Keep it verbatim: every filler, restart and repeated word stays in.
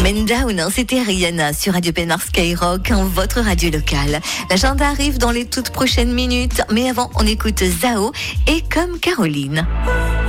Men Down, hein, c'était Rihanna sur Radio Penmar Skyrock, hein, votre radio locale. L'agenda arrive dans les toutes prochaines minutes, mais avant, on écoute Zao et Comme Caroline.